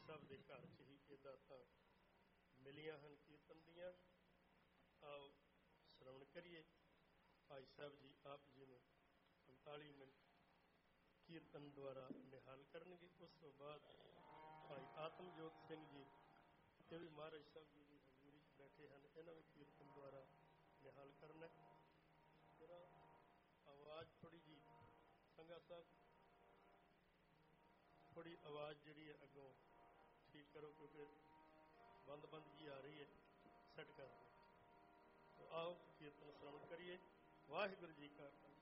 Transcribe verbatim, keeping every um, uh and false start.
ਸਾਹਿਬ ਦੇ ਘਰ 'ਚ ਹੀ ਇਹ ਦਾਤਾਂ ਮਿਲੀਆਂ ਹਨ ਕੀਰਤਨ ਦੀਆਂ। ਆਓ ਸ਼ਰਵਣ ਕਰੀਏ। ਭਾਈ ਸਾਹਿਬ ਜੀ ਆਪ ਜੀ ਨੂੰ ਪੰਤਾਲੀ ਮਿੰਟ ਕੀਰਤਨ ਦੁਆਰਾ ਨਿਹਾਲ ਕਰਨਗੇ। ਉਸ ਤੋਂ ਬਾਅਦ ਭਾਈ ਆਤਮਜੋਤ ਸਿੰਘ ਜੀ ਇਹ ਵੀ ਮਹਾਰਾਜ ਸਾਹਿਬ ਜੀ ਦੀ ਹਜ਼ੂਰੀ 'ਚ ਬੈਠੇ ਹਨ, ਇਹਨਾਂ ਵੀ ਕੀਰਤਨ ਦੁਆਰਾ ਨਿਹਾਲ ਕਰਨਾ। ਜਰਾ ਆਵਾਜ਼ ਥੋੜ੍ਹੀ ਜਿਹੀ ਸੰਗਾ ਸਾਹਿਬ, ਥੋੜ੍ਹੀ ਆਵਾਜ਼ ਜਿਹੜੀ ਹੈ ਅੱਗੋਂ ਠੀਕ ਕਰੋ, ਕਿਉਂਕਿ ਬੰਦ ਬੰਦ ਜੀ ਆ ਰਹੀ ਹੈ, ਸੈੱਟ ਕਰ ਦਿਓ। ਆਓ ਕੀਰਤਨ ਸ਼ਰਵਣ ਕਰੀਏ। ਵਾਹਿਗੁਰੂ ਜੀ ਕਾ ਖਾਲਸਾ।